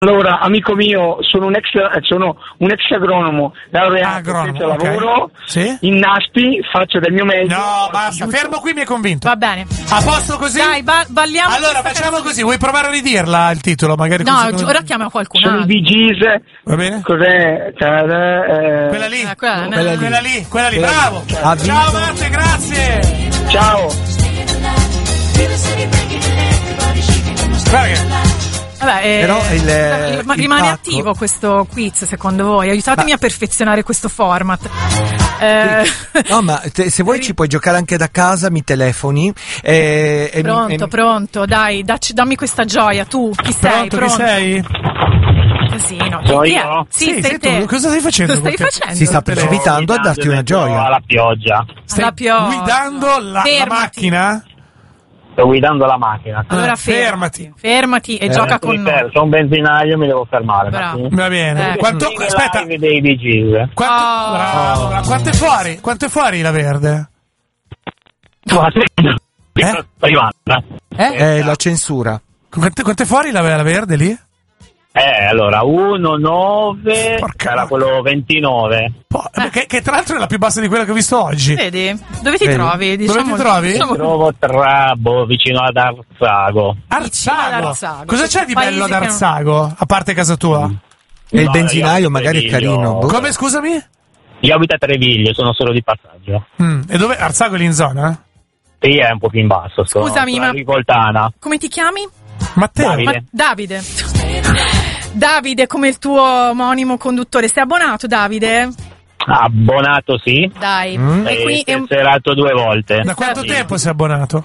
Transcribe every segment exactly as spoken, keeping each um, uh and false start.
Allora, amico mio, sono un ex, sono un ex agronomo, laureato senza lavoro, okay. Sì? in Naspi, faccio del mio meglio. No, basta, fermo qui, mi hai convinto. Va bene. A posto così? Dai, ba- balliamo. Allora, facciamo canzone. così, vuoi provare a ridirla il titolo? Magari No, così ora chiama qualcun Sono i altro. Bee Gees. Va bene? Cos'è? Eh, Quella lì, Eh, quella, quella, no. lì. quella lì, quella lì, Quella bravo. lì. Ciao, ciao Matte, grazie. Ciao. Guarda che... Vabbè, eh, Però il, eh, ma il rimane pacco- attivo questo quiz secondo voi? Aiutatemi Ma- a perfezionare questo format. Eh, No, ma te- se vuoi ci puoi giocare anche da casa, mi telefoni. E, e pronto, mi, e- pronto, dai, dacci, dammi questa gioia. Tu, chi sei? Pronto, chi sei? Casino. Sono Chi è? io? Sì, Sì, sei sei te. tu. Cosa stai facendo Cosa stai col te- facendo? si sta precipitando a darti una gioia. Alla pioggia. Stai La pioggia. guidando la, la Fermati. macchina? Sto guidando la macchina. Allora Ah, fermati, fermati. fermati e Eh, gioca con Mi noi. fermo, sono un benzinaio, mi devo fermare. Bravo. Va bene. Eh. Quanto, Sigue aspetta, live dei Bee Gees. quanto, Oh. bravo, bravo. Quanto è fuori? Quanto è fuori la verde? Eh? Sto arrivando. Eh? È la censura. Quanto, quanto è fuori la, la verde lì? Eh, allora, uno nove, Porca era vacca. quello ventinove. Po- che, che tra l'altro è la più bassa di quella che ho visto oggi. Vedi? Dove ti Vedi? trovi? Dove Diciamo, ti trovi? diciamo- Trovo tra, boh, vicino ad Arzago. Vicino ad Arzago. Arzago. Cosa c'è di bello ad Paesi che non- Arzago? A parte casa tua? E il No, benzinaio io magari è Treviglio. carino. boh. Come, scusami? Io abito a Treviglio, sono solo di passaggio. Mm, E dove? Arzago è lì in zona? Sì, è un po' più in basso. Sto, Scusami, sulla ma- Rivoltana. Come ti chiami? Matteo. Davide. Ma- Davide. Davide, come il tuo omonimo conduttore. Sei abbonato, Davide? Abbonato, sì. Dai. Mm. E qui è un... Tesserato due volte. Da quanto Sì. tempo sei abbonato?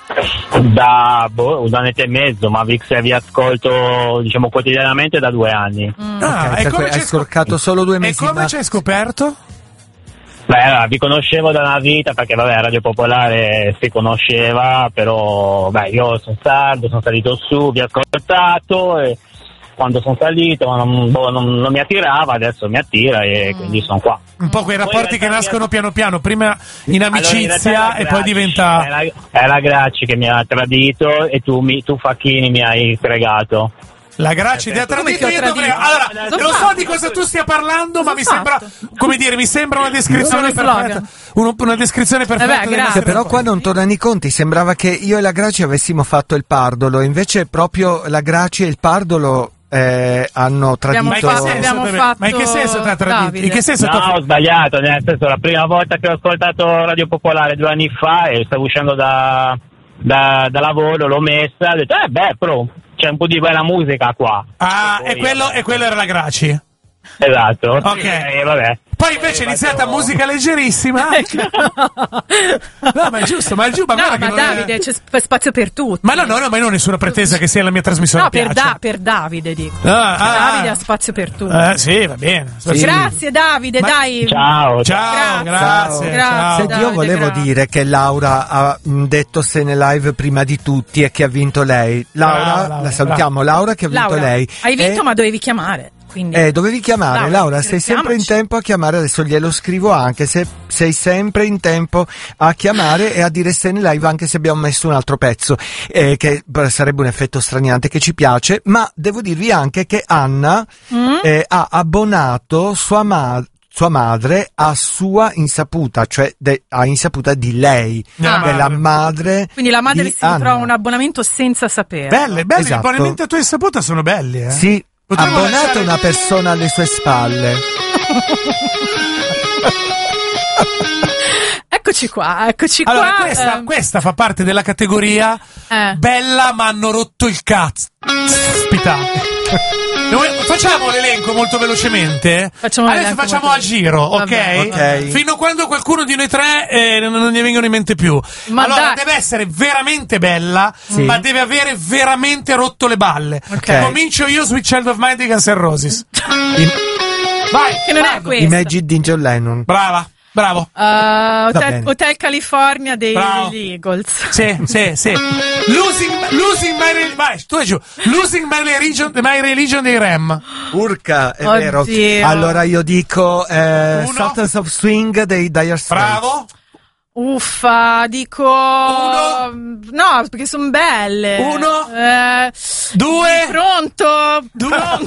Da boh, un annetto e mezzo, ma se vi ascolto diciamo quotidianamente da due anni. Mm. Ah, Ok, e per come cui ci hai scorcato solo due E mesi. come ma- ci hai scoperto? Beh, allora, vi conoscevo da una vita perché vabbè, Radio Popolare si conosceva, però beh, io sono sardo, sono salito su, vi ho ascoltato e quando sono salito non, boh, non, non mi attirava, adesso mi attira e quindi sono qua. Un po' quei Poi rapporti in che realtà nascono mi- piano piano, prima in Allora, in amicizia realtà è e la poi Gracci, diventa... È la, è la Gracci che mi ha tradito e tu, mi, tu Facchini mi hai fregato. La Gracci ti ha Come tradito, ti ho io dovrei... tradito? Allora, Cosa non ho so fatto? di cosa tu stia parlando, ma Cosa mi ho sembra, fatto? come dire, mi sembra una descrizione Uno slogan. perfetta. Uno- una descrizione perfetta. Vabbè, dei grazie. nostri Però qua rapporti. non tornano i conti, sembrava che io e la Graci avessimo fatto il pardolo, invece proprio la Graci e il pardolo eh, hanno Abbiamo Ma in tradito... che senso, Abbiamo deve- fatto ma in che senso ti ha tradito? Davide. In che senso No, t'ha- ho sbagliato, nel senso la prima volta che ho ascoltato Radio Popolare due anni fa e stavo uscendo da, da, da lavoro, l'ho messa, ho detto eh beh però c'è un po' di bella musica qua. Ah, E e poi, quello, vabbè. e quello era la Graci. Esatto. Ok. E vabbè. Poi invece è iniziata musica leggerissima. No, ma è giusto, ma è giusto. Ma No, guarda ma che non è- Davide, c'è sp- spazio per tutti. Ma no, no, no, ma io non ho nessuna pretesa che sia la mia trasmissione. No, per, piaccia. Da- per Davide dico. Ah, ah, Davide ah. ha spazio per tutti. Eh, sì, va bene. Sì. Grazie Davide, Ma- dai. Ciao. Ciao, Grazie. grazie. Grazie. ciao. Senti, io Davide, volevo grazie. dire che Laura ha mh, detto se ne live prima di tutti e che ha vinto lei. Laura, Brava, Laura, la salutiamo, Laura che ha vinto Laura, lei. hai vinto E- ma dovevi chiamare. Quindi... Eh, dovevi chiamare, Laura, Laura, sei sempre in chiamaci. tempo a chiamare, adesso glielo scrivo anche, se sei sempre in tempo a chiamare e a dire se ne live anche se abbiamo messo un altro pezzo, eh, che beh, sarebbe un effetto straniante che ci piace, ma devo dirvi anche che Anna Mm? eh, ha abbonato sua madre sua madre a sua insaputa, cioè de- a insaputa di lei, Della della madre. madre. Quindi la madre di si Anna. trova un abbonamento senza sapere. Belle, belle, Esatto. gli abbonamenti a tua insaputa sono belli, eh. Sì, Potremmo abbonata lasciare- una persona alle sue spalle. Eccoci qua, eccoci Allora, qua. questa, ehm, questa fa parte della categoria eh. bella ma hanno rotto il cazzo. Aspettate. Noi facciamo l'elenco molto velocemente. Facciamo Adesso l'elenco facciamo molto a giro, ok? Vabbè, ok. Fino a quando qualcuno di noi tre eh, non, non ne vengono in mente più. Ma allora, dai. deve essere veramente bella, Sì. ma deve avere veramente rotto le balle. Ok. Comincio io Sweet Child of Mine di Guns N' Roses. I, Vai, Che non è vado. questo. Imagine di John Lennon. Brava, bravo. Uh, Hotel, bene. Hotel California dei, Bravo. degli Eagles. Sì, sì, sì. Losing, losing my religion. Vai, tu e giù. Losing my religion, my religion dei Rem. Urca, è Oddio. vero. Allora io dico eh, Uno. Sultans of Swing dei Dire Straits. Bravo. Uffa, dico... Uno. No, perché sono belle. Uno. Eh, Due. Pronto? Due. Pronto?